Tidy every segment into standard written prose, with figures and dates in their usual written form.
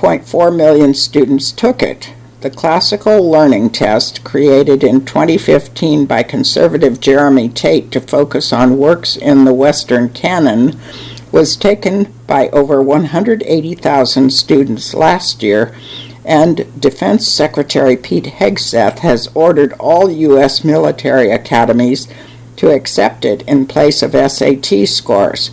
1.4 million students took it. The classical learning test, created in 2015 by conservative Jeremy Tate to focus on works in the Western canon, was taken by over 180,000 students last year, and Defense Secretary Pete Hegseth has ordered all U.S. military academies to accept it in place of SAT scores.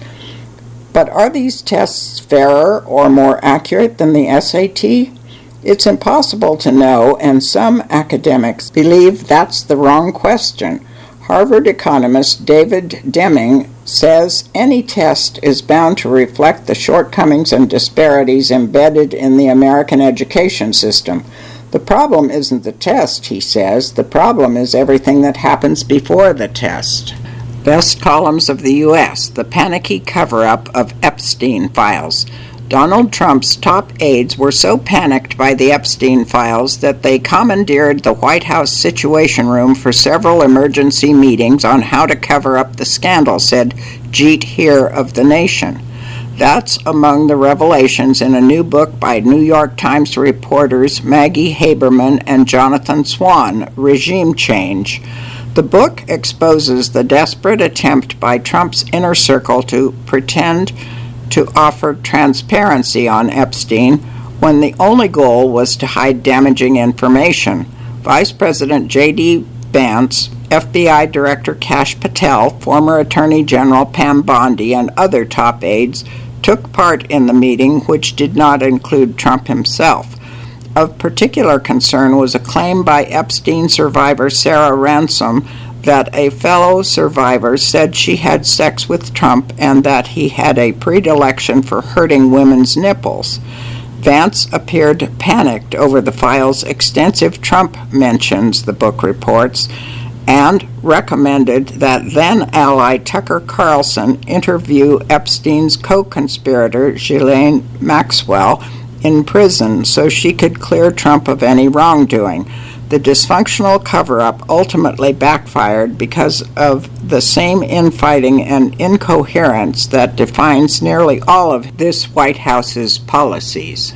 But are these tests fairer or more accurate than the SAT? It's impossible to know, and some academics believe that's the wrong question. Harvard economist David Deming says any test is bound to reflect the shortcomings and disparities embedded in the American education system. The problem isn't the test, he says. The problem is everything that happens before the test. Best columns of the U.S., the panicky cover-up of Epstein files. Donald Trump's top aides were so panicked by the Epstein files that they commandeered the White House Situation Room for several emergency meetings on how to cover up the scandal, said Jeet Heer of The Nation. That's among the revelations in a new book by New York Times reporters Maggie Haberman and Jonathan Swan, Regime Change. The book exposes the desperate attempt by Trump's inner circle to pretend to offer transparency on Epstein when the only goal was to hide damaging information. Vice President J.D. Vance, FBI Director Kash Patel, former Attorney General Pam Bondi, and other top aides took part in the meeting, which did not include Trump himself. Of particular concern was a claim by Epstein survivor Sarah Ransom that a fellow survivor said she had sex with Trump and that he had a predilection for hurting women's nipples. Vance appeared panicked over the file's extensive Trump mentions, the book reports, and recommended that then-ally Tucker Carlson interview Epstein's co-conspirator Ghislaine Maxwell in prison so she could clear Trump of any wrongdoing. The dysfunctional cover-up ultimately backfired because of the same infighting and incoherence that defines nearly all of this White House's policies.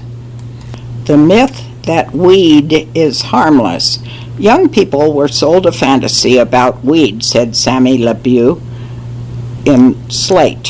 The myth that weed is harmless. Young people were sold a fantasy about weed, said Sammy LeBeau in Slate.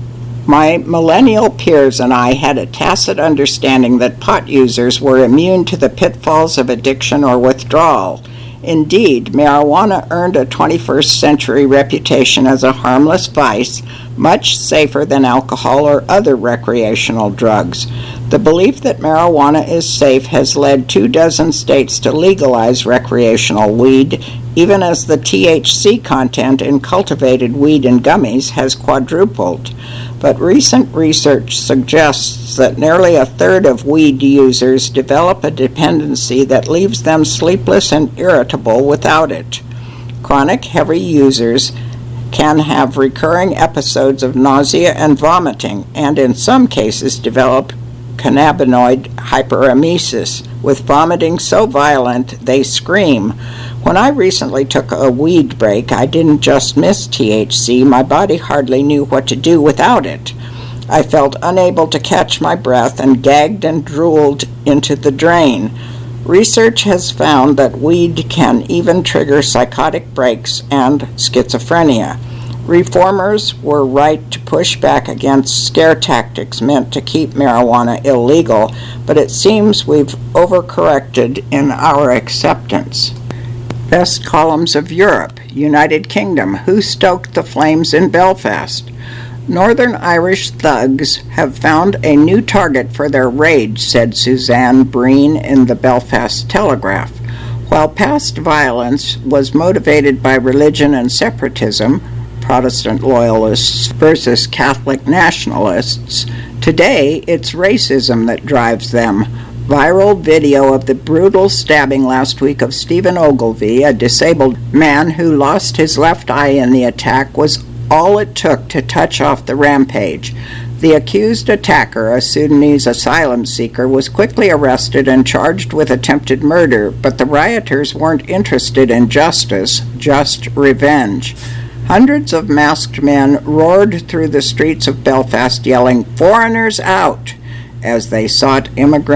My millennial peers and I had a tacit understanding that pot users were immune to the pitfalls of addiction or withdrawal. Indeed, marijuana earned a 21st century reputation as a harmless vice, much safer than alcohol or other recreational drugs. The belief that marijuana is safe has led 24 states to legalize recreational weed, even as the THC content in cultivated weed and gummies has quadrupled. But recent research suggests that nearly a third of weed users develop a dependency that leaves them sleepless and irritable without it. Chronic heavy users can have recurring episodes of nausea and vomiting, and in some cases develop cannabinoid hyperemesis, with vomiting so violent they scream. When I recently took a weed break, I didn't just miss THC, my body hardly knew what to do without it. I felt unable to catch my breath and gagged and drooled into the drain. Research has found that weed can even trigger psychotic breaks and schizophrenia. Reformers were right to push back against scare tactics meant to keep marijuana illegal, but it seems we've overcorrected in our acceptance. Best columns of Europe. United Kingdom. Who stoked the flames in Belfast? Northern Irish thugs have found a new target for their rage, said Suzanne Breen in the Belfast Telegraph. While past violence was motivated by religion and separatism, Protestant loyalists versus Catholic nationalists, today it's racism that drives them. Viral video of the brutal stabbing last week of Stephen Ogilvy, a disabled man who lost his left eye in the attack, was all it took to touch off the rampage. The accused attacker, a Sudanese asylum seeker, was quickly arrested and charged with attempted murder, but the rioters weren't interested in justice, just revenge. Hundreds of masked men roared through the streets of Belfast yelling, "Foreigners out!" as they sought immigrant